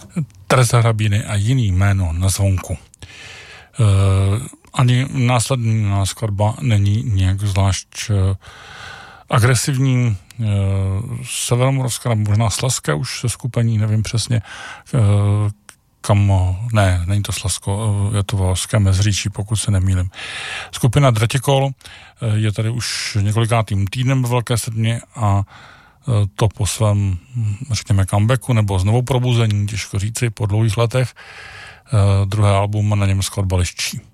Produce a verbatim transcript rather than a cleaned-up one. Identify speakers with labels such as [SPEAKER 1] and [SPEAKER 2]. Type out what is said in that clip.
[SPEAKER 1] Tereza Hrabíny a Jiný jméno na zvonku. E, ani následná skladba není nějak zvlášť e, agresivní. E, Severomoravská, nebo možná Slazské už se skupení, nevím přesně, e, kam, ne, není to Slazko, je to Valašské Mezříčí, pokud se nemýlim. Skupina Dratěkol je tady už několikátým týdnem ve Velké Sedmě a to po svém, řekněme, comebacku nebo znovu probuzení, těžko říci, po dlouhých letech. Druhé album, na něm skladba Liščí.